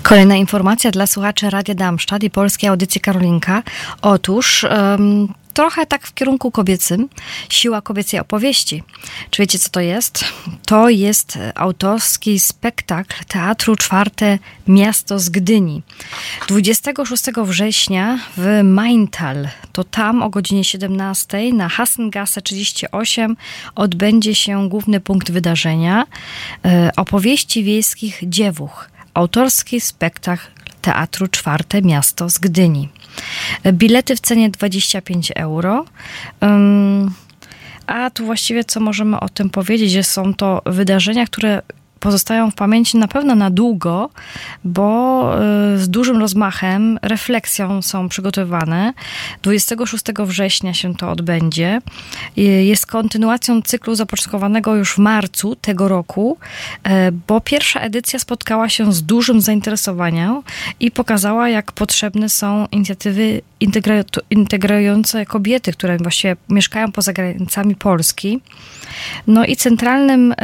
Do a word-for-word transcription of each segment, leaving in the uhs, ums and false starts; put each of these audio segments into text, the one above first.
Kolejna informacja dla słuchaczy Radia Darmstadt i Polskiej Audycji Karolinka. Otóż um, trochę tak w kierunku kobiecym. Siła kobiecej opowieści. Czy wiecie, co to jest? To jest autorski spektakl Teatru Czwarte Miasto z Gdyni. dwudziestego szóstego września w Maintal. To tam o godzinie siedemnastej na Hassengasse trzydzieści osiem odbędzie się główny punkt wydarzenia. E, opowieści wiejskich dziewuch. Autorski spektakl Teatru Czwarte Miasto z Gdyni. Bilety w cenie dwadzieścia pięć euro. Um, a tu właściwie co możemy o tym powiedzieć, że są to wydarzenia, które pozostają w pamięci na pewno na długo, bo z dużym rozmachem, refleksją są przygotowane. dwudziestego szóstego września się to odbędzie. Jest kontynuacją cyklu zapoczątkowanego już w marcu tego roku, bo pierwsza edycja spotkała się z dużym zainteresowaniem i pokazała, jak potrzebne są inicjatywy integrujące kobiety, które właściwie mieszkają poza granicami Polski. No i centralnym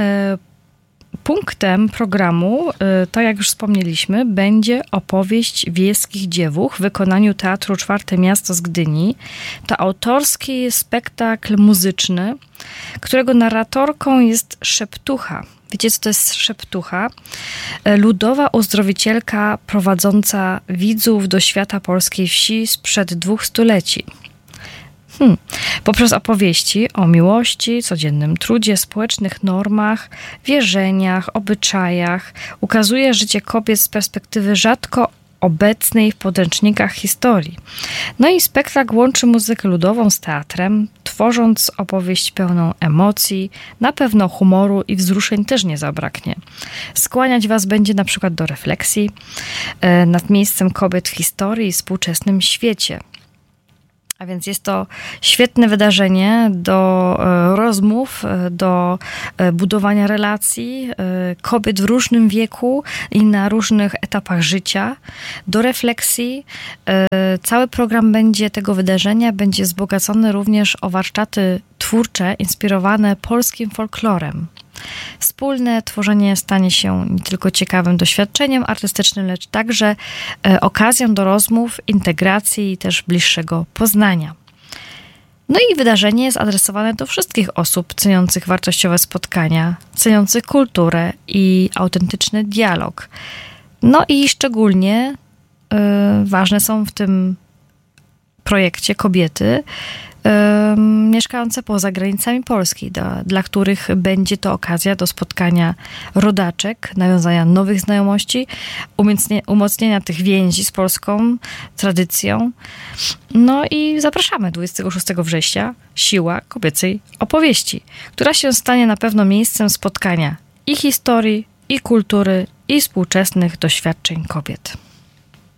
punktem programu, tak jak już wspomnieliśmy, będzie opowieść wiejskich dziewuch w wykonaniu Teatru Czwarte Miasto z Gdyni. To autorski spektakl muzyczny, którego narratorką jest szeptucha. Wiecie, co to jest szeptucha? Ludowa uzdrowicielka prowadząca widzów do świata polskiej wsi sprzed dwóch stuleci. Hmm. Poprzez opowieści o miłości, codziennym trudzie, społecznych normach, wierzeniach, obyczajach ukazuje życie kobiet z perspektywy rzadko obecnej w podręcznikach historii. No i spektakl łączy muzykę ludową z teatrem, tworząc opowieść pełną emocji, na pewno humoru i wzruszeń też nie zabraknie. Skłaniać was będzie na przykład do refleksji e, nad miejscem kobiet w historii i współczesnym świecie. A więc jest to świetne wydarzenie do e, rozmów, e, do e, budowania relacji e, kobiet w różnym wieku i na różnych etapach życia, do refleksji. E, cały program będzie tego wydarzenia będzie wzbogacony również o warsztaty twórcze inspirowane polskim folklorem. Wspólne tworzenie stanie się nie tylko ciekawym doświadczeniem artystycznym, lecz także e, okazją do rozmów, integracji i też bliższego poznania. No i wydarzenie jest adresowane do wszystkich osób ceniących wartościowe spotkania, ceniących kulturę i autentyczny dialog. No i szczególnie e, ważne są w tym projekcie kobiety, mieszkające poza granicami Polski, dla, dla których będzie to okazja do spotkania rodaczek, nawiązania nowych znajomości, umocnienia, umocnienia tych więzi z polską tradycją. No i zapraszamy dwudziestego szóstego września. Siła kobiecej opowieści, która się stanie na pewno miejscem spotkania i historii, i kultury, i współczesnych doświadczeń kobiet.